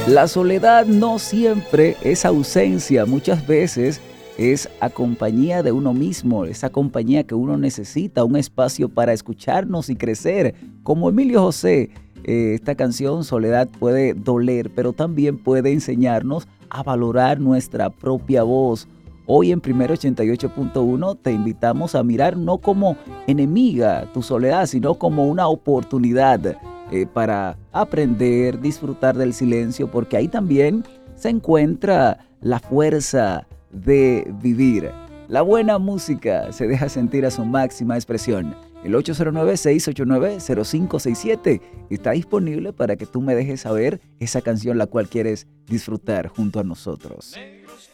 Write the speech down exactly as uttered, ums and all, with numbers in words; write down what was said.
La soledad no siempre es ausencia, muchas veces es compañía de uno mismo, esa compañía que uno necesita, un espacio para escucharnos y crecer. Como Emilio José, eh, esta canción Soledad puede doler, pero también puede enseñarnos a valorar nuestra propia voz. Hoy en Primero ochenta y ocho punto uno te invitamos a mirar no como enemiga tu soledad, sino como una oportunidad eh, para aprender, disfrutar del silencio, porque ahí también se encuentra la fuerza de vivir. La buena música se deja sentir a su máxima expresión. El ocho cero nueve, seis ocho nueve, cero cinco seis siete está disponible para que tú me dejes saber esa canción la cual quieres disfrutar junto a nosotros.